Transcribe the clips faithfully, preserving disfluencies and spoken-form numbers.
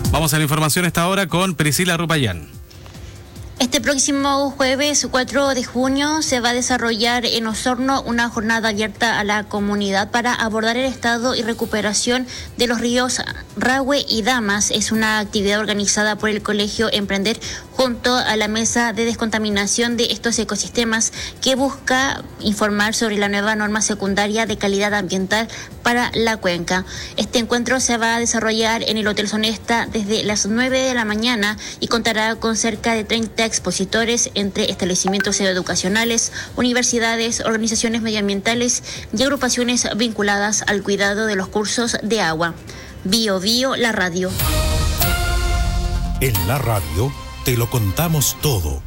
Vamos a la información a esta hora con Priscila Rupayán. Este próximo jueves cuatro de junio se va a desarrollar en Osorno una jornada abierta a la comunidad para abordar el estado y recuperación de los ríos Rahue y Damas. Es una actividad organizada por el Colegio Emprender junto a la Mesa de Descontaminación de estos ecosistemas, que busca informar sobre la nueva norma secundaria de calidad ambiental para la cuenca. Este encuentro se va a desarrollar en el Hotel Sonesta desde las nueve de la mañana y contará con cerca de treinta expositores entre establecimientos educacionales, universidades, organizaciones medioambientales y agrupaciones vinculadas al cuidado de los cursos de agua. Bio Bio, la radio. En la radio te lo contamos todo.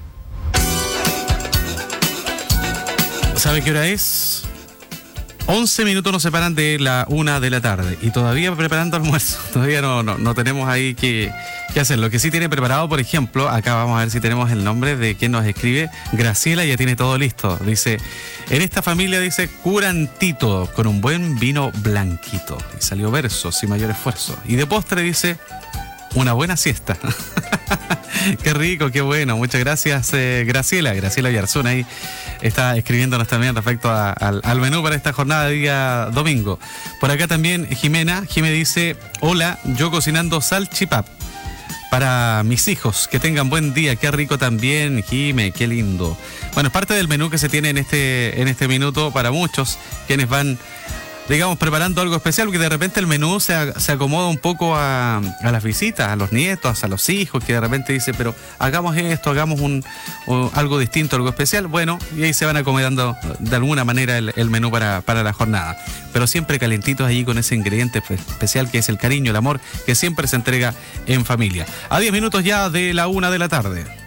¿Sabe qué hora es? once minutos nos separan de la una de la tarde y todavía preparando almuerzo. Todavía no, no, no tenemos ahí que, que hacer. Lo que sí tiene preparado, por ejemplo, acá vamos a ver si tenemos el nombre de quien nos escribe. Graciela ya tiene todo listo. Dice, en esta familia, dice, curantito con un buen vino blanquito. Y salió verso sin mayor esfuerzo. Y de postre, dice, una buena siesta. Qué rico, qué bueno. Muchas gracias, eh, Graciela. Graciela Yarzún ahí está escribiéndonos también respecto a, al, al menú para esta jornada de día domingo. Por acá también Jimena. Jimena dice, hola, yo cocinando salchipap para mis hijos. Que tengan buen día. Qué rico también, Jime, qué lindo. Bueno, es parte del menú que se tiene en este, en este minuto para muchos quienes van, digamos, preparando algo especial, porque de repente el menú se, se acomoda un poco a, a las visitas, a los nietos, a los hijos, que de repente dice, pero hagamos esto, hagamos un, un algo distinto, algo especial. Bueno, y ahí se van acomodando de alguna manera el, el menú para, para la jornada. Pero siempre calentitos allí con ese ingrediente especial que es el cariño, el amor, que siempre se entrega en familia. A diez minutos ya de la una de la tarde.